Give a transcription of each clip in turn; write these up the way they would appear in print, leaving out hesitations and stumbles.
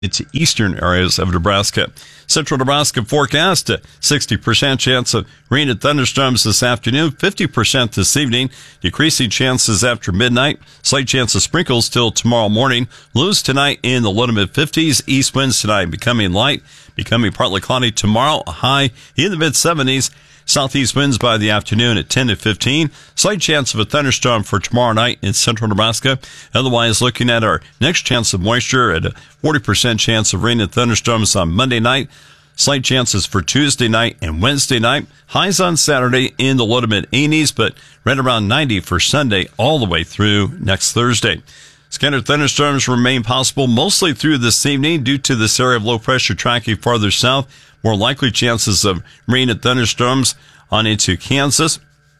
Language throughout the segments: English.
into eastern areas of Nebraska. Central Nebraska forecast a 60% chance of rain and thunderstorms this afternoon, 50% this evening, decreasing chances after midnight, slight chance of sprinkles till tomorrow morning, lows tonight in the low to mid 50s, east winds tonight becoming light, becoming partly cloudy tomorrow, a high in the mid 70s. Southeast winds by the afternoon at 10 to 15. Slight chance of a thunderstorm for tomorrow night in central Nebraska. Otherwise, looking at our next chance of moisture at a 40% chance of rain and thunderstorms on Monday night. Slight chances for Tuesday night and Wednesday night. Highs on Saturday in the low to mid 80s, but right around 90 for Sunday all the way through next Thursday. Scattered thunderstorms remain possible mostly through this evening due to this area of low pressure tracking farther south. More likely chances of rain and thunderstorms on into Kansas.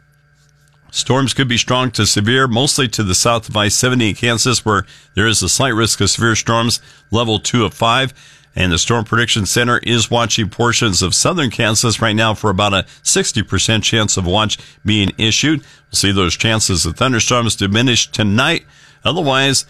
Storms could be strong to severe, mostly to the south of I-70 in Kansas, where there is a slight risk of severe storms, level 2 of 5. And the Storm Prediction Center is watching portions of southern Kansas right now for about a 60% chance of watch being issued. We'll see those chances of thunderstorms diminish tonight. Otherwise,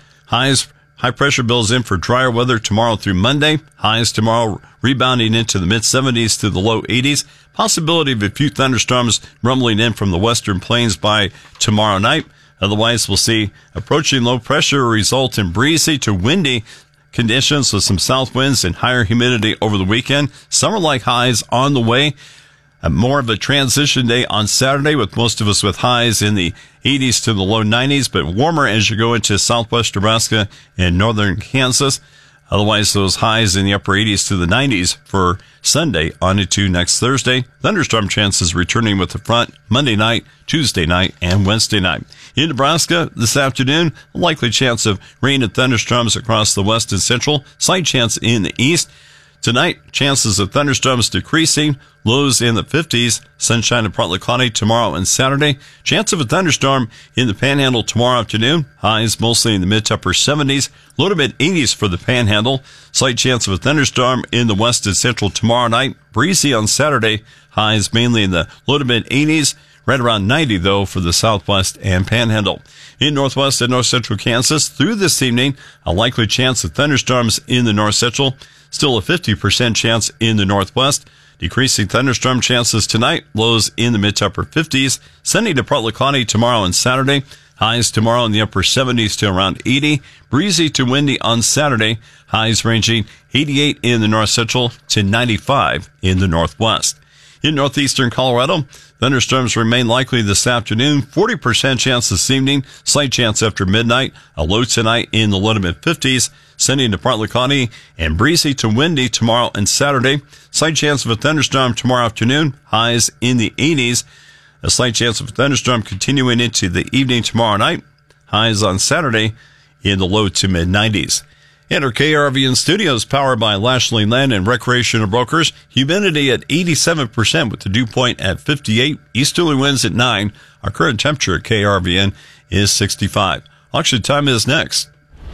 high pressure builds in for drier weather tomorrow through Monday. Highs tomorrow rebounding into the mid 70s to the low 80s. Possibility of a few thunderstorms rumbling in from the western plains by tomorrow night. Otherwise, we'll see approaching low pressure result in breezy to windy conditions with some south winds and higher humidity over the weekend. Summer-like highs on the way. More of a transition day on Saturday with most of us with highs in the 80s to the low 90s, but warmer as you go into southwest Nebraska and northern Kansas. Otherwise, those highs in the upper 80s to the 90s for Sunday on into next Thursday. Thunderstorm chances returning with the front Monday night, Tuesday night, and Wednesday night. In Nebraska this afternoon, a likely chance of rain and thunderstorms across the west and central. Slight chance in the east. Tonight, chances of thunderstorms decreasing, lows in the 50s, sunshine and partly cloudy tomorrow and Saturday. Chance of a thunderstorm in the Panhandle tomorrow afternoon, highs mostly in the mid to upper 70s, low to mid 80s for the Panhandle. Slight chance of a thunderstorm in the west and central tomorrow night, breezy on Saturday, highs mainly in the low to mid 80s. Right around 90, though, for the southwest and Panhandle. In northwest and north central Kansas, through this evening, a likely chance of thunderstorms in the north central. Still a 50% chance in the northwest. Decreasing thunderstorm chances tonight. Lows in the mid to upper 50s. Sunny to partly cloudy tomorrow and Saturday. Highs tomorrow in the upper 70s to around 80. Breezy to windy on Saturday. Highs ranging 88 in the north central to 95 in the northwest. In northeastern Colorado, thunderstorms remain likely this afternoon. 40% chance this evening. Slight chance after midnight. A low tonight in the low to mid 50s. Sunny to partly cloudy and breezy to windy tomorrow and Saturday. Slight chance of a thunderstorm tomorrow afternoon. Highs in the 80s. A slight chance of a thunderstorm continuing into the evening tomorrow night. Highs on Saturday in the low to mid 90s. And our KRVN studios powered by Lashley Land and Recreational Brokers. Humidity at 87% with the dew point at 58. Easterly winds at 9. Our current temperature at KRVN is 65. Auction time is next.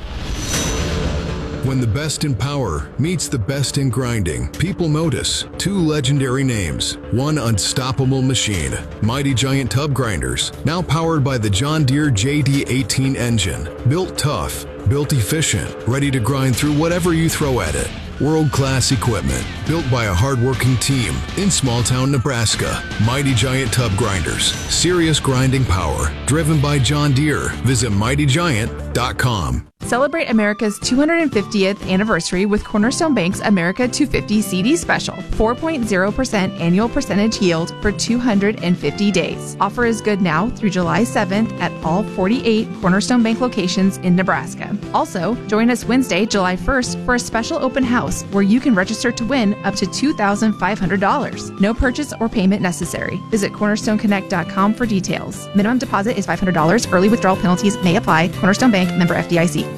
When the best in power meets the best in grinding, people notice two legendary names, one unstoppable machine, Mighty Giant Tub Grinders, now powered by the John Deere JD18 engine, built tough, built efficient, ready to grind through whatever you throw at it. World-class equipment, built by a hard-working team in small-town Nebraska. Mighty Giant Tub Grinders, serious grinding power, driven by John Deere. Visit mightygiant.com. Celebrate America's 250th anniversary with Cornerstone Bank's America 250 CD Special. 4.0% annual percentage yield for 250 days. Offer is good now through July 7th at all 48 Cornerstone Bank locations in Nebraska. Also, join us Wednesday, July 1st for a special open house where you can register to win up to $2,500. No purchase or payment necessary. Visit cornerstoneconnect.com for details. Minimum deposit is $500. Early withdrawal penalties may apply. Cornerstone Bank, member FDIC.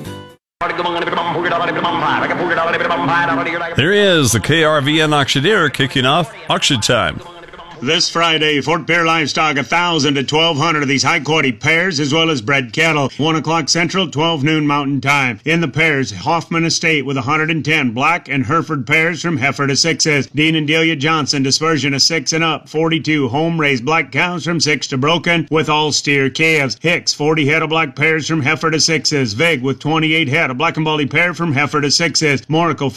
There is the KRVN Auctioneer kicking off auction time. This Friday, Fort Pierre Livestock, 1,000 to 1,200 of these high-quality pairs, as well as bred cattle. 1 o'clock Central, 12 noon Mountain Time. In the pairs, Hoffman Estate with 110 black and Hereford pairs from heifer to 6s. Dean and Delia Johnson, dispersion of 6 and up. 42 home-raised black cows from 6 to broken with all steer calves. Hicks, 40 head of black pairs from heifer to 6s. Vig with 28 head, a black and baldy pair from heifer to 6s. Monaco,